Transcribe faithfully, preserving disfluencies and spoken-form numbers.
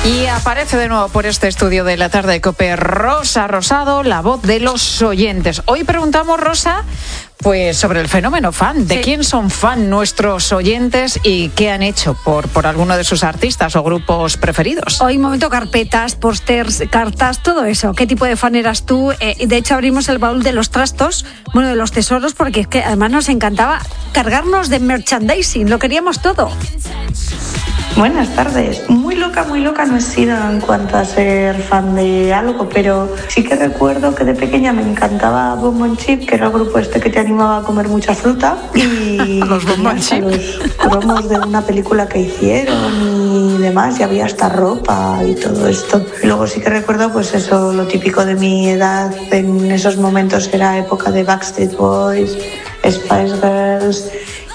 Y aparece de nuevo por este estudio de la tarde de COPE Rosa Rosado, la voz de los oyentes. Hoy preguntamos, Rosa, pues sobre el fenómeno fan. ¿De sí. quién son fan nuestros oyentes y qué han hecho por, por alguno de sus artistas o grupos preferidos? Hoy momento carpetas, pósters, cartas, todo eso. ¿Qué tipo de fan eras tú? Eh, de hecho abrimos el baúl de los trastos, bueno, de los tesoros, porque es que además nos encantaba cargarnos de merchandising, lo queríamos todo. Buenas tardes. Muy loca, muy loca no he sido en cuanto a ser fan de algo, pero sí que recuerdo que de pequeña me encantaba Bon Bon Chip, que era el grupo este que te animaba a comer mucha fruta, y los Bon Bon Chip, los cromos de una película que hicieron y demás, y había hasta ropa y todo esto. Y luego sí que recuerdo, pues eso, lo típico de mi edad en esos momentos era época de Backstreet Boys, Spice Girls